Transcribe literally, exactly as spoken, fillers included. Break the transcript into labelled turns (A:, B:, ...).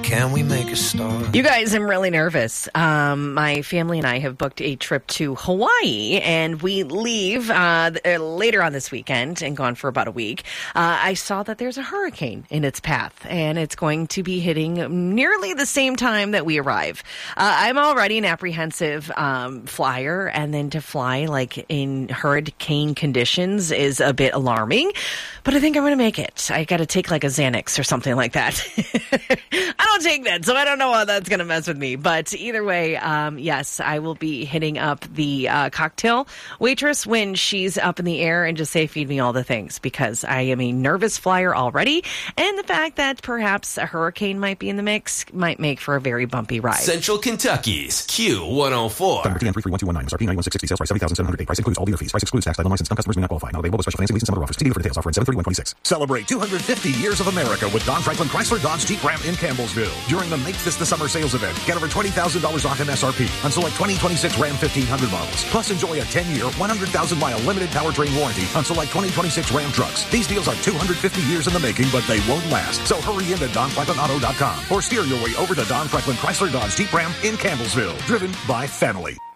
A: can we make a start?
B: You guys, I'm really nervous. Um, my family and I have booked a trip to Hawaii, and we leave uh, later on this weekend and gone for about a week. Uh, I saw that there's a hurricane in its path, and it's going to be hitting nearly the same time that we arrive. Uh, I'm already an apprehensive um, flyer, and then to fly like in hurricane conditions is a bit alarming, but I think I'm going to make it. I got to take like a Xanax or something like that. I don't take that, so I don't know how that's going to mess with me. But either way, um, yes, I will be hitting up the uh, cocktail waitress when she's up in the air and just say, feed me all the things, because I am a nervous flyer already. And the fact that perhaps a hurricane might be in the mix might make for a very bumpy ride.
C: Central Kentucky's Q one oh four.
D: Number T N three three one two one nine. M S R P nine one six sixty. Sales price seventy thousand seven hundred eight. Price includes all dealer fees. Price excludes tax. Title license. Some customers may not qualify. Not available with special financing lease and some other offers. See dealer for details. Offer in seven thirty-one twenty-six.
E: Celebrate two hundred fifty years of America with Don Franklin Chrysler Dodge Jeep Ram in Campbellsville. During the Make This the Summer sales event, get over twenty thousand dollars off M S R P on select twenty twenty-six Ram fifteen hundred models. Plus, enjoy a ten-year, one hundred thousand mile limited powertrain warranty on select twenty twenty-six Ram trucks. These deals are two hundred fifty years in the making, but they won't last. So hurry into Don Franklin Auto dot com or steer your way over to Don Franklin Chrysler Dodge Jeep Ram in Campbellsville. Driven by family.